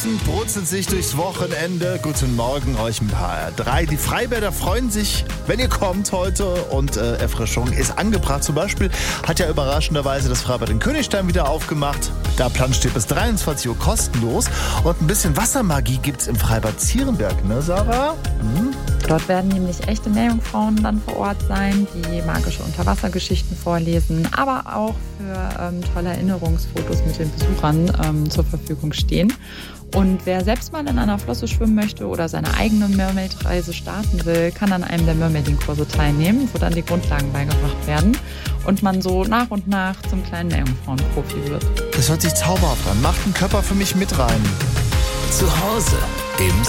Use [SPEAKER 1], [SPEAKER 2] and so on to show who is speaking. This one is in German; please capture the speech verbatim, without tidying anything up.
[SPEAKER 1] Füßen, brutzelt sich durchs Wochenende. Guten Morgen euch im H R drei. Die Freibäder freuen sich, wenn ihr kommt heute, und äh, Erfrischung ist angebracht. Zum Beispiel hat ja überraschenderweise das Freibad in Königstein wieder aufgemacht. Da planscht ihr bis dreiundzwanzig Uhr kostenlos. Und ein bisschen Wassermagie gibt's im Freibad Zierenberg, ne Sarah? Hm?
[SPEAKER 2] Dort werden nämlich echte Meerjungfrauen dann vor Ort sein, die magische Unterwassergeschichten vorlesen, aber auch für ähm, tolle Erinnerungsfotos mit den Besuchern ähm, zur Verfügung stehen. Und wer selbst mal in einer Flosse schwimmen möchte oder seine eigene Mermaid-Reise starten will, kann an einem der Mermaiding-Kurse teilnehmen, wo dann die Grundlagen beigebracht werden und man so nach und nach zum kleinen Meerjungfrauen-Profi wird.
[SPEAKER 1] Das hört sich zauberhaft an. Macht einen Körper für mich mit rein.
[SPEAKER 3] Zu Hause im